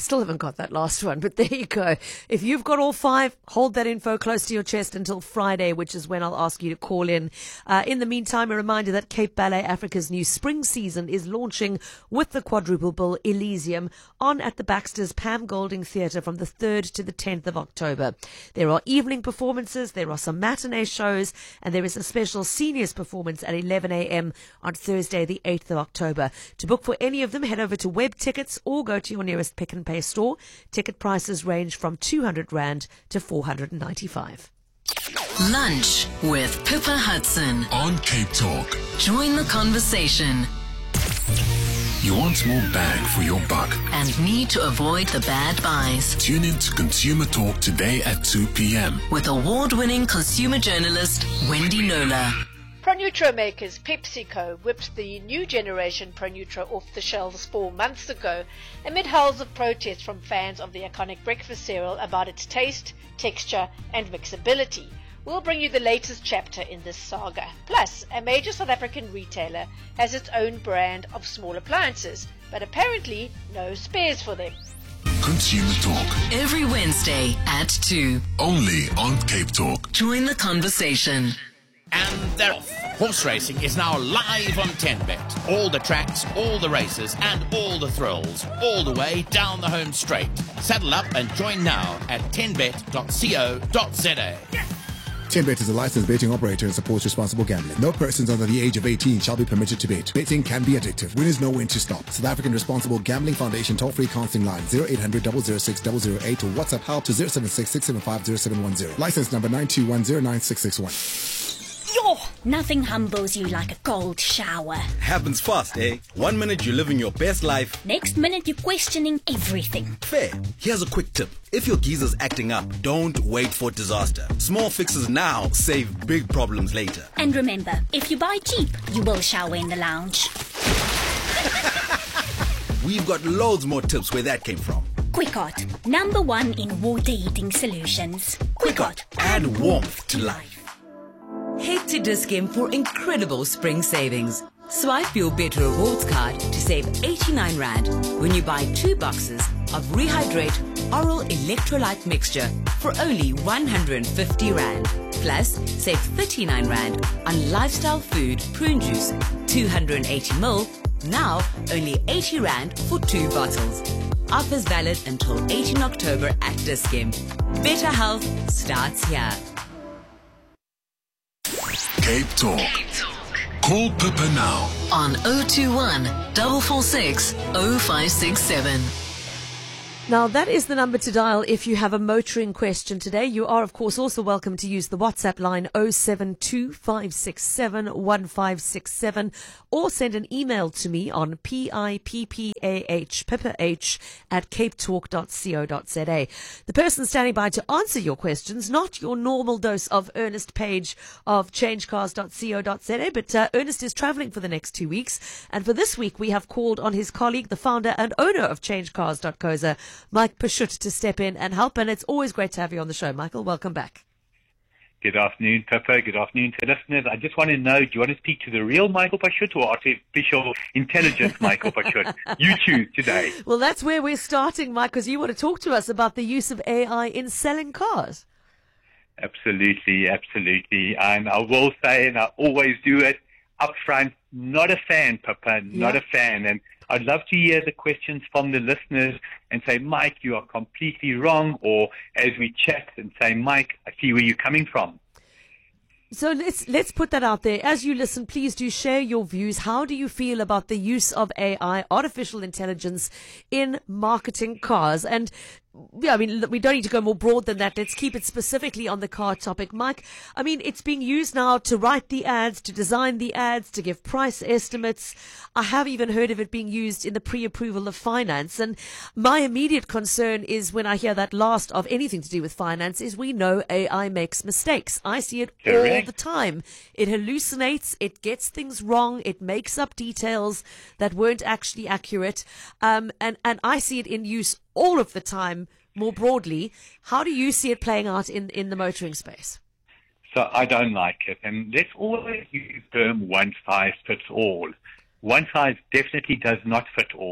still haven't got that last one, but there you go. If you've got all 5, hold that info close to your chest until Friday, which is when I'll ask you to call in. In the meantime, a reminder that Cape Ballet Africa's new spring season is launching with the quadruple bill Elysium on at the Baxter's Pam Golding Theatre from the 3rd to the 10th of October. There are evening performances, there are some matinee shows, and there is a special seniors performance at 11 a.m. on Thursday, the 8th of October. To book for any of them, head over to Web Tickets or go to your nearest Pick and Pay store. Ticket prices range from 200 Rand to 495. Lunch with Pippa Hudson on Cape Talk. Join the conversation. You want more bang for your buck and need to avoid the bad buys. Tune in to Consumer Talk today at 2 p.m. with award-winning consumer journalist Wendy Nola. Pronutro makers PepsiCo whipped the new generation Pronutro off the shelves 4 months ago amid howls of protest from fans of the iconic breakfast cereal about its taste, texture and mixability. We'll bring you the latest chapter in this saga. Plus, a major South African retailer has its own brand of small appliances, but apparently no spares for them. Consumer Talk. Every Wednesday at 2. Only on Cape Talk. Join the conversation. And they're off. Horse racing is now live on 10Bet. All the tracks, all the races, and all the thrills, all the way down the home straight. Saddle up and join now at 10bet.co.za. 10Bet is a licensed betting operator and supports responsible gambling. No persons under the age of 18 shall be permitted to bet. Betting can be addictive. Winners know when to stop. South African Responsible Gambling Foundation toll-free counseling line 0800 006 008 or WhatsApp help to 076 675 0710. License number 921096661. Yo, nothing humbles you like a cold shower. Happens fast, eh? 1 minute you're living your best life. Next minute you're questioning everything. Fair. Here's a quick tip. If your geezer's acting up, don't wait for disaster. Small fixes now save big problems later. And remember, if you buy cheap, you will shower in the lounge. We've got loads more tips where that came from. Quickart, #1 in water heating solutions. Quickart, add warmth to life. Head to Dis-Chem for incredible spring savings. Swipe your Better Rewards card to save 89 Rand when you buy 2 boxes of Rehydrate Oral Electrolyte Mixture for only 150 Rand. Plus, save 39 Rand on Lifestyle Food Prune Juice, 280 ml, now only 80 Rand for 2 bottles. Offers valid until 18 October at Dis-Chem. Better health starts here. Cape Talk. Call Pippa now on 021 446 0567. Now, that is the number to dial if you have a motoring question today. You are, of course, also welcome to use the WhatsApp line 072 567 1567 or send an email to me on pippah, at capetalk.co.za. The person standing by to answer your questions, not your normal dose of Ernest Page of changecars.co.za, but Ernest is traveling for the next 2 weeks. And for this week, we have called on his colleague, the founder and owner of changecars.co.za, Mike Pashut, to step in and help. And it's always great to have you on the show, Michael. Welcome back. Good afternoon, Pippa. Good afternoon to listeners. I just want to know, do you want to speak to the real Michael Pashut or artificial intelligence Michael Pashut? You choose today. Well, that's where we're starting, Mike, because you want to talk to us about the use of AI in selling cars. Absolutely, absolutely. And I will say, and I always do it up front, not a fan, Pippa, not a fan. And I'd love to hear the questions from the listeners and say, Mike, you are completely wrong. Or as we chat and say, Mike, I see where you're coming from. So let's put that out there. As you listen, please do share your views. How do you feel about the use of AI, artificial intelligence, in marketing cars? And yeah, I mean, we don't need to go more broad than that. Let's keep it specifically on the car topic. Mike, I mean, it's being used now to write the ads, to design the ads, to give price estimates. I have even heard of it being used in the pre-approval of finance. And my immediate concern is when I hear that last of anything to do with finance is we know AI makes mistakes. I see it all the time. It hallucinates. It gets things wrong. It makes up details that weren't actually accurate. And I see it in use all of the time, more broadly. How do you see it playing out in the motoring space? So I don't like it. And let's always use the term one size fits all. One size definitely does not fit all.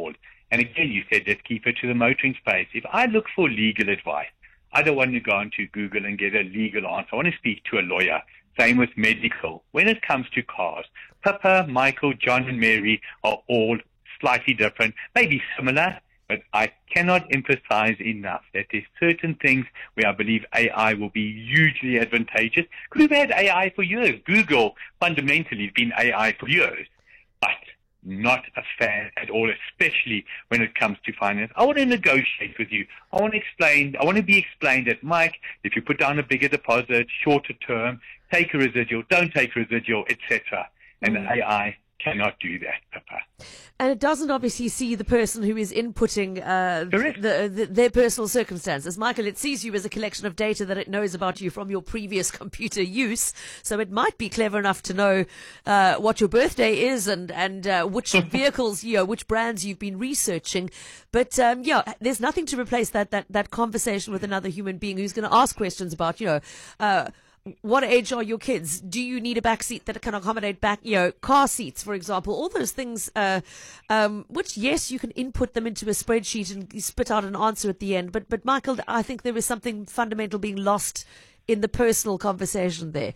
And again, you said let's keep it to the motoring space. If I look for legal advice, I don't want to go onto Google and get a legal answer. I want to speak to a lawyer. Same with medical. When it comes to cars, Pippa, Michael, John, and Mary are all slightly different, maybe similar, but I cannot emphasize enough that there's certain things where I believe AI will be hugely advantageous. Because we've had AI for years. Google fundamentally has been AI for years, but not a fan at all, especially when it comes to finance. I want to negotiate with you. I want to be explained that, Mike, if you put down a bigger deposit, shorter term, take a residual, don't take a residual, etc. And AI cannot do that, Pippa. And it doesn't obviously see the person who is inputting their personal circumstances. Michael, it sees you as a collection of data that it knows about you from your previous computer use. So it might be clever enough to know what your birthday is and which vehicles, which brands you've been researching. But there's nothing to replace that conversation with another human being who's going to ask questions about, what age are your kids? Do you need a back seat that can accommodate car seats, for example? All those things, which, yes, you can input them into a spreadsheet and spit out an answer at the end. But Michael, I think there is something fundamental being lost in the personal conversation there.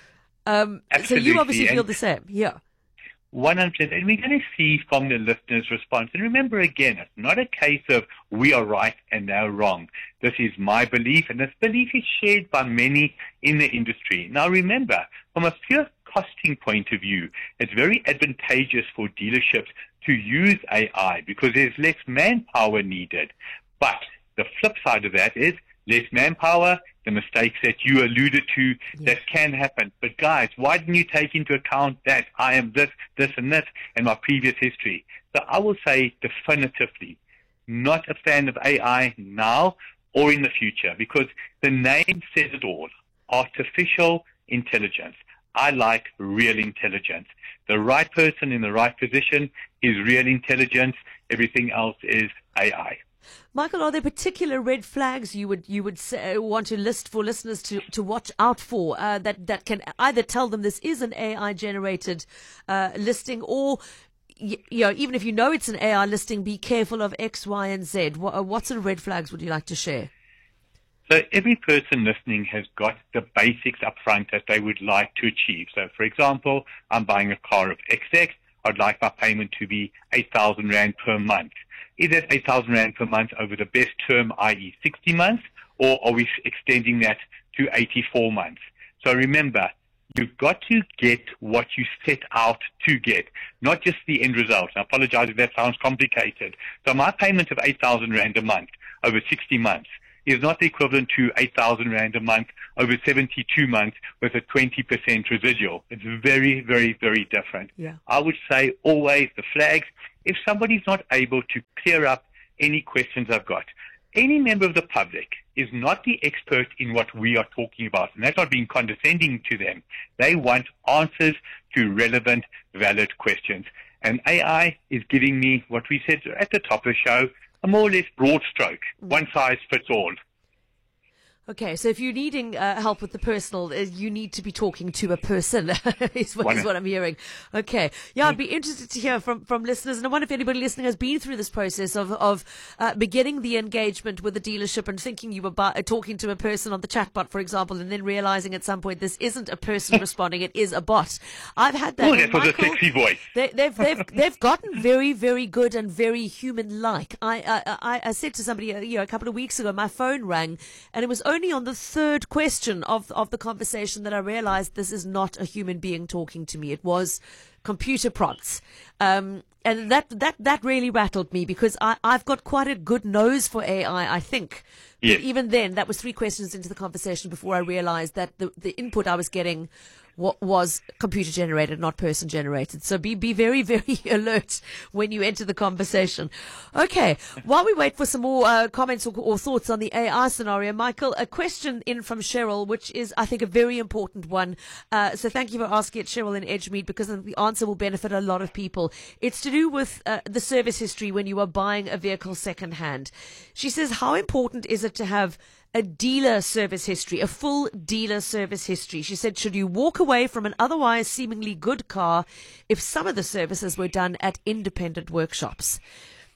So you obviously feel the same. Yeah. 100%. And we're going to see from the listeners' response. And remember, again, it's not a case of we are right and they're wrong. This is my belief, and this belief is shared by many in the industry. Now, remember, from a pure costing point of view, it's very advantageous for dealerships to use AI because there's less manpower needed. But the flip side of that is less manpower, the mistakes that you alluded to, that can happen. But guys, why didn't you take into account that I am this, and this, and my previous history? So I will say definitively, not a fan of AI now or in the future, because the name says it all. Artificial intelligence. I like real intelligence. The right person in the right position is real intelligence. Everything else is AI. Michael, are there particular red flags you would want to list for listeners to watch out for that can either tell them this is an AI generated listing, or even if you know it's an AI listing, be careful of X, Y, and Z? What sort of red flags would you like to share? So every person listening has got the basics up front that they would like to achieve. So, for example, I'm buying a car of XX. I'd like my payment to be 8,000 Rand per month. Is that 8,000 Rand per month over the best term, i.e. 60 months, or are we extending that to 84 months? So remember, you've got to get what you set out to get, not just the end result. I apologize if that sounds complicated. So my payment of 8,000 Rand a month over 60 months is not the equivalent to 8,000 Rand a month over 72 months with a 20% residual. It's very, very, very different. Yeah. I would say always the flags. If somebody's not able to clear up any questions I've got, any member of the public is not the expert in what we are talking about, and that's not being condescending to them. They want answers to relevant, valid questions. And AI is giving me what we said at the top of the show, a more or less broad stroke, one size fits all. Okay, so if you're needing help with the personal, you need to be talking to a person, is what I'm hearing. Okay. Yeah, I'd be interested to hear from listeners, and I wonder if anybody listening has been through this process of beginning the engagement with a dealership and thinking you were talking to a person on the chatbot, for example, and then realizing at some point this isn't a person responding, it is a bot. I've had that. Oh, that was a sexy voice. They've gotten very, very good and very human-like. I said to somebody a couple of weeks ago, my phone rang, and it was only on the third question of the conversation that I realized this is not a human being talking to me. It was computer prompts. And that really rattled me because I've got quite a good nose for AI, I think. Yes. But even then, that was 3 questions into the conversation before I realized that the input I was getting was computer generated, not person generated. So be very, very alert when you enter the conversation. Okay. While we wait for some more comments or thoughts on the AI scenario, Michael, a question in from Cheryl, which is, I think, a very important one. So thank you for asking it, Cheryl in Edgemead, because the answer will benefit a lot of people. It's to do with the service history when you are buying a vehicle secondhand. She says, how important is it to have a dealer service history, a full dealer service history? She said, should you walk away from an otherwise seemingly good car if some of the services were done at independent workshops?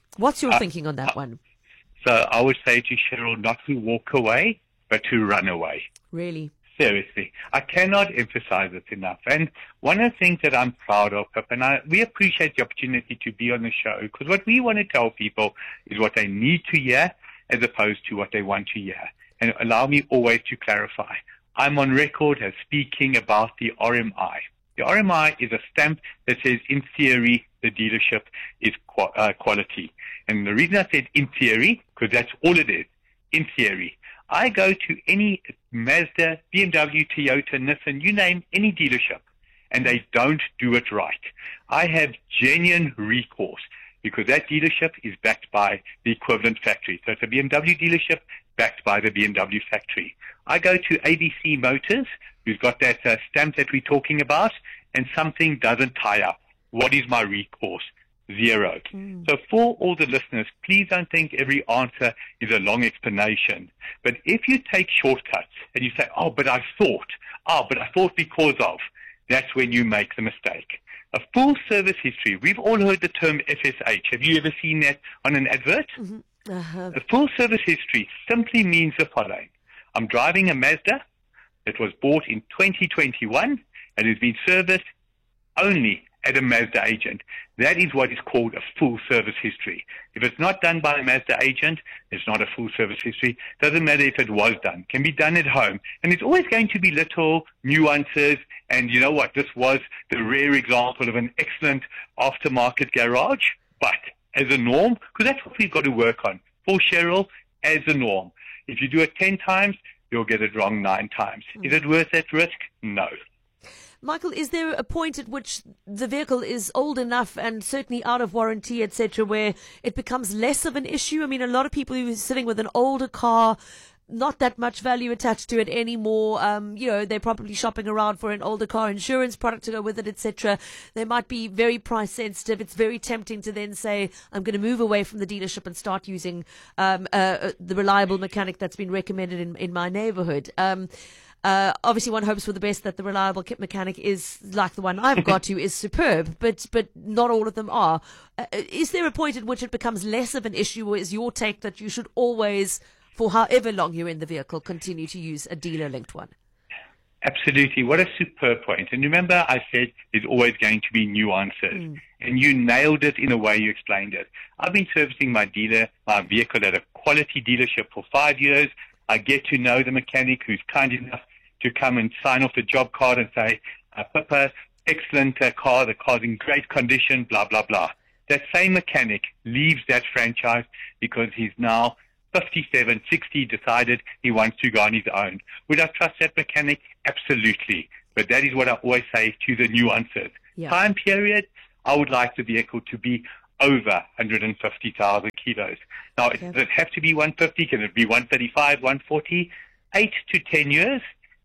What's your thinking on that one? So I would say to Cheryl not to walk away, but to run away. Really? Seriously. I cannot emphasize it enough. And one of the things that I'm proud of, Pip, and we appreciate the opportunity to be on the show, because what we want to tell people is what they need to hear as opposed to what they want to hear. And allow me always to clarify. I'm on record as speaking about the RMI. The RMI is a stamp that says, in theory, the dealership is quality. And the reason I said in theory, because that's all it is, in theory. I go to any Mazda, BMW, Toyota, Nissan, you name any dealership, and they don't do it right. I have genuine recourse because that dealership is backed by the equivalent factory. So it's a BMW dealership backed by the BMW factory. I go to ABC Motors, who's got that stamp that we're talking about, and something doesn't tie up. What is my recourse? Zero. So for all the listeners, please don't think every answer is a long explanation. But if you take shortcuts and you say, but I thought because of, that's when you make the mistake. A full service history. We've all heard the term FSH. Have you ever seen that on an advert? A full service history simply means the following. I'm driving a Mazda that was bought in 2021 and has been serviced only at a Mazda agent. That is what is called a full service history. If it's not done by a Mazda agent, it's not a full service history. Doesn't matter if it was done. Can be done at home. And it's always going to be little nuances. And you know what? This was the rare example of an excellent aftermarket garage. But as a norm, because that's what we've got to work on. For Cheryl, as a norm. If you do it 10 times, you'll get it wrong 9 times. Is it worth that risk? No. Michael, is there a point at which the vehicle is old enough and certainly out of warranty, etc., where it becomes less of an issue? I mean, a lot of people who are sitting with an older car, not that much value attached to it anymore. They're probably shopping around for an older car insurance product to go with it, etc. They might be very price sensitive. It's very tempting to then say, I'm going to move away from the dealership and start using the reliable mechanic that's been recommended in my neighborhood. Obviously, one hopes for the best that the reliable kit mechanic is like the one I've got to is superb, but not all of them are. Is there a point at which it becomes less of an issue, or is your take that you should always, for however long you're in the vehicle, continue to use a dealer-linked one? Absolutely. What a superb point. And remember, I said there's always going to be nuances. And you nailed it in the way you explained it. I've been servicing my vehicle at a quality dealership for 5 years. I get to know the mechanic who's kind enough to come and sign off the job card and say, Pippa, excellent car, the car's in great condition, blah, blah, blah. That same mechanic leaves that franchise because he's now 57, 60, decided he wants to go on his own. Would I trust that mechanic? Absolutely. But that is what I always say to the nuances. Yeah. Time period, I would like the vehicle to be over 150,000 kilos. Now, does it have to be 150? Can it be 135, 140? 8 to 10 years,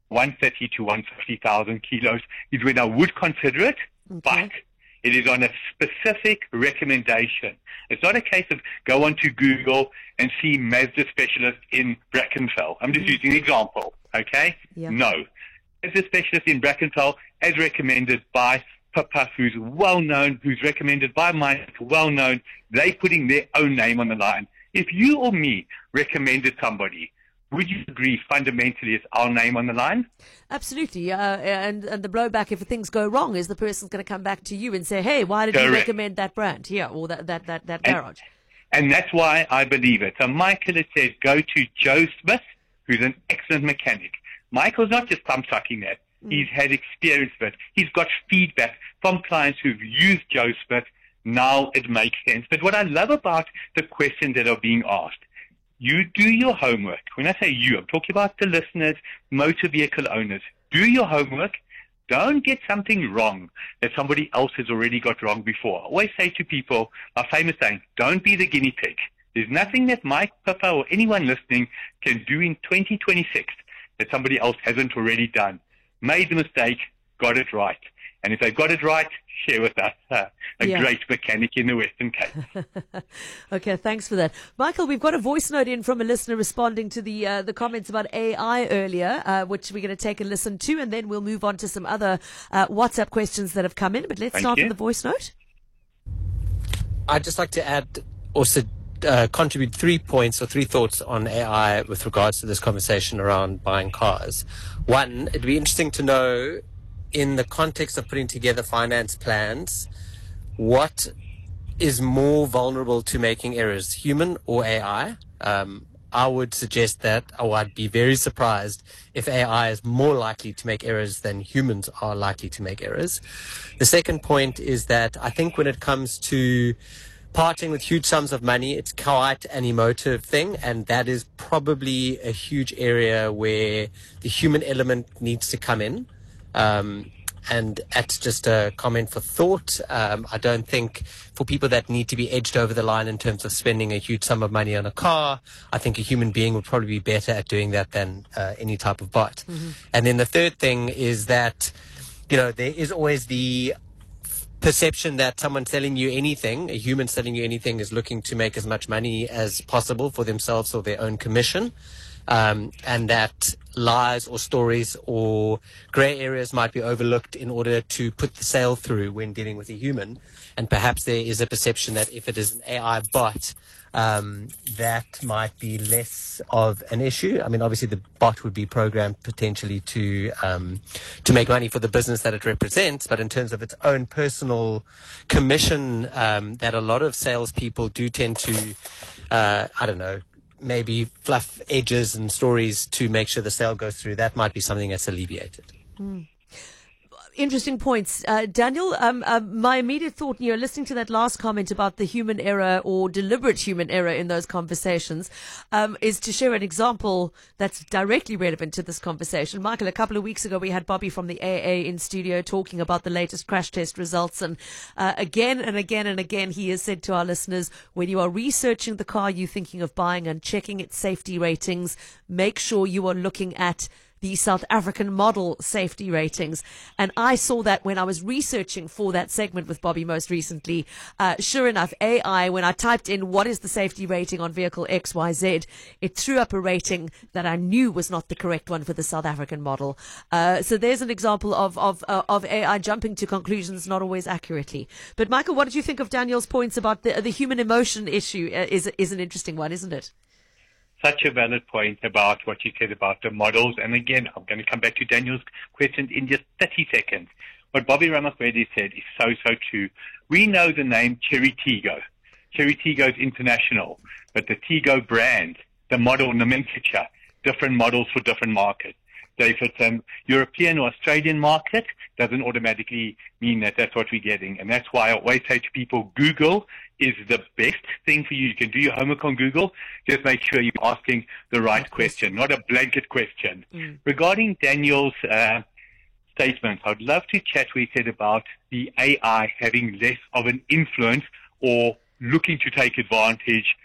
130 to 150,000 kilos is when I would consider it, but it is on a specific recommendation. It's not a case of go onto Google and see Mazda specialist in Brackenfell. I'm just using an example, okay? Yeah. No. Mazda specialist in Brackenfell, as recommended by Pippa, who's well-known, who's recommended by Mike, well-known, they putting their own name on the line. If you or me recommended somebody, would you agree fundamentally it's our name on the line? Absolutely. And the blowback if things go wrong is the person's going to come back to you and say, hey, why did you recommend that brand? Yeah, or that garage. And that's why I believe it. So Michael has said, go to Joe Smith, who's an excellent mechanic. Michael's not just thumb-sucking that. He's had experience with it. He's got feedback from clients who've used Joe Smith. Now it makes sense. But what I love about the questions that are being asked, you do your homework. When I say you, I'm talking about the listeners, motor vehicle owners. Do your homework. Don't get something wrong that somebody else has already got wrong before. I always say to people, my famous saying, don't be the guinea pig. There's nothing that Mike, Pippa, or anyone listening can do in 2026 that somebody else hasn't already done. Made the mistake, got it right. And if they've got it right, share with us a great mechanic in the Western Cape. Okay, thanks for that. Michael, we've got a voice note in from a listener responding to the comments about AI earlier, which we're going to take a listen to, and then we'll move on to some other WhatsApp questions that have come in. But let's start with the voice note. I'd just like to add also contribute 3 points or 3 thoughts on AI with regards to this conversation around buying cars. One, it'd be interesting to know, in the context of putting together finance plans, what is more vulnerable to making errors, human or AI? I would suggest that, or I'd be very surprised if AI is more likely to make errors than humans are likely to make errors. The second point is that I think when it comes to parting with huge sums of money, it's quite an emotive thing, and that is probably a huge area where the human element needs to come in. And that's just a comment for thought. I don't think for people that need to be edged over the line in terms of spending a huge sum of money on a car, I think a human being would probably be better at doing that than any type of bot. Mm-hmm. And then the third thing is that, there is always the perception that someone selling you anything, a human selling you anything, is looking to make as much money as possible for themselves or their own commission. And that lies or stories or grey areas might be overlooked in order to put the sale through when dealing with a human. And perhaps there is a perception that if it is an AI bot, that might be less of an issue. I mean, obviously the bot would be programmed potentially to make money for the business that it represents, but in terms of its own personal commission, that a lot of salespeople do tend to, maybe fluff edges and stories to make sure the sale goes through, that might be something that's alleviated. Mm. Interesting points. Daniel, my immediate thought, listening to that last comment about the human error or deliberate human error in those conversations, is to share an example that's directly relevant to this conversation. Michael, a couple of weeks ago, we had Bobby from the AA in studio talking about the latest crash test results. And again and again and again, he has said to our listeners, when you are researching the car you're thinking of buying and checking its safety ratings, make sure you are looking at the South African model safety ratings. And I saw that when I was researching for that segment with Bobby most recently. Sure enough, AI, when I typed in what is the safety rating on vehicle XYZ, it threw up a rating that I knew was not the correct one for the South African model. So there's an example of AI jumping to conclusions not always accurately. But Michael, what did you think of Daniel's points about the human emotion issue? Is an interesting one, isn't it? Such a valid point about what you said about the models. And again, I'm going to come back to Daniel's question in just 30 seconds. What Bobby Ramaswamy said is so true. We know the name Cherry Tiggo. Cherry Tiggo is international, but the Tiggo brand, the model, nomenclature, different models for different markets. So if it's an European or Australian market, doesn't automatically mean that that's what we're getting. And that's why I always say to people, Google is the best thing for you. You can do your homework on Google. Just make sure you're asking the right question, not a blanket question. Mm. Regarding Daniel's statement, I'd love to chat what he said about the AI having less of an influence or looking to take advantage